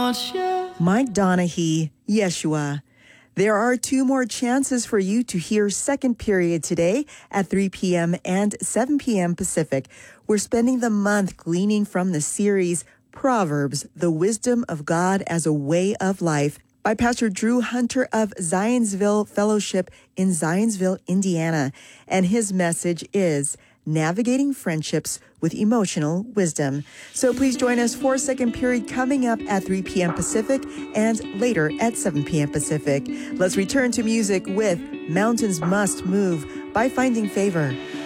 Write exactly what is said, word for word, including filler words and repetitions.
want you. Mike Donaghy, Yeshua. There are two more chances for you to hear second period today at three p.m. and seven p.m. Pacific. We're spending the month gleaning from the series Proverbs, the Wisdom of God as a Way of Life by Pastor Drew Hunter of Zionsville Fellowship in Zionsville, Indiana. And his message is Navigating Friendships with Emotional Wisdom. So please join us for second period coming up at three p.m. Pacific and later at seven p.m. Pacific. Let's return to music with Mountains Must Move by Finding Favor.